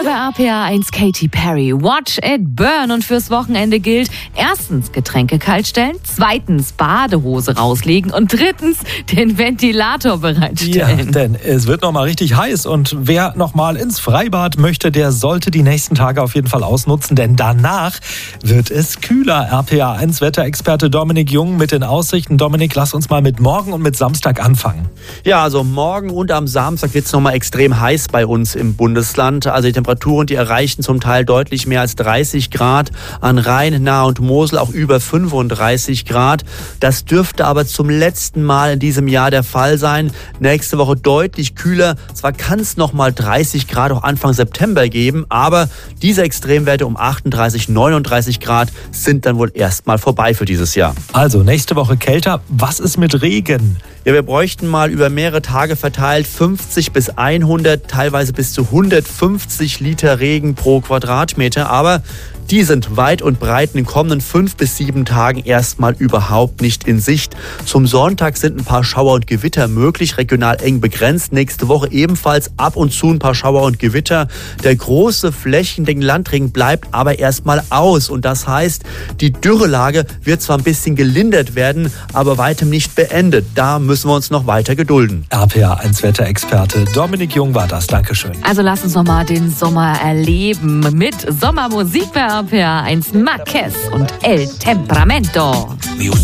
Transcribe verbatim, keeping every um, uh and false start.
bei R P A eins Katy Perry, Watch It Burn. Und fürs Wochenende gilt, erstens Getränke kaltstellen, zweitens Badehose rauslegen und drittens den Ventilator bereitstellen. Ja, denn es wird nochmal richtig heiß und wer nochmal ins Freibad möchte, der sollte die nächsten Tage auf jeden Fall ausnutzen, denn danach wird es kühler. R P A eins Wetterexperte Dominik Jung mit den Aussichten. Dominik, lass uns mal mit morgen und mit Samstag anfangen. Ja, also morgen und am Samstag wird es nochmal extrem heiß bei uns im Bundesland. Also die Temperaturen, die erreichen zum Teil deutlich mehr als dreißig Grad. An Rhein, Nahe und Mosel auch über fünfunddreißig Grad. Das dürfte aber zum letzten Mal in diesem Jahr der Fall sein. Nächste Woche deutlich kühler. Zwar kann es nochmal dreißig Grad auch Anfang September geben, aber diese Extremwerte um achtunddreißig, neununddreißig Grad sind dann wohl erstmal vorbei für dieses Jahr. Also nächste Woche kälter. Was ist mit Regen? Ja, wir bräuchten mal über mehrere Tage verteilt fünfzig bis hundert, teilweise bis zu hundertfünfzig Liter Regen pro Quadratmeter. Aber die sind weit und breit in den kommenden fünf bis sieben Tagen erstmal überhaupt nicht in Sicht. Zum Sonntag sind ein paar Schauer und Gewitter möglich, regional eng begrenzt. Nächste Woche ebenfalls ab und zu ein paar Schauer und Gewitter. Der große flächendeckende Landregen bleibt aber erstmal aus. Und das heißt, die Dürrelage wird zwar ein bisschen gelindert werden, aber weitem nicht beendet. Da müssen wir uns noch weiter gedulden. R P A eins Wetterexperte Dominik Jung war das. Dankeschön. Also lass uns noch mal den Sommer erleben mit Sommermusik bei R P A eins. Marquez und El Temperamento.